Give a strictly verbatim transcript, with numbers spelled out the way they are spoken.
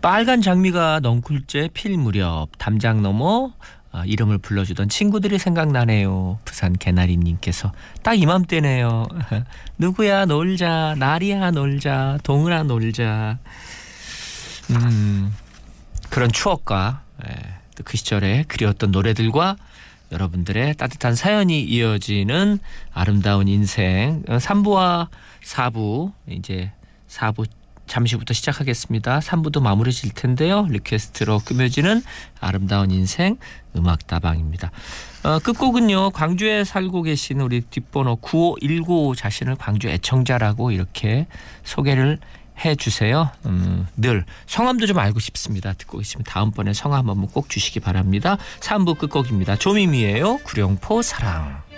빨간 장미가 넝쿨째 필 무렵 담장 너머 아, 이름을 불러주던 친구들이 생각나네요. 부산 개나리님께서 딱 이맘때네요. 누구야 놀자, 나리야 놀자, 동은아 놀자. 음, 그런 추억과 예, 또 그 시절에 그리웠던 노래들과 여러분들의 따뜻한 사연이 이어지는 아름다운 인생 삼 부와 사 부 이제 사 부 잠시 후부터 시작하겠습니다. 삼 부도 마무리 질 텐데요. 리퀘스트로 꾸며지는 아름다운 인생 음악다방입니다. 어, 끝곡은요. 광주에 살고 계신 우리 뒷번호 구오일구 자신을 광주 애청자라고 이렇게 소개를 해주세요. 음, 늘 성함도 좀 알고 싶습니다. 듣고 계시면 다음번에 성함 한번 꼭 주시기 바랍니다. 삼 부 끝곡입니다. 조미미예요. 구룡포 사랑.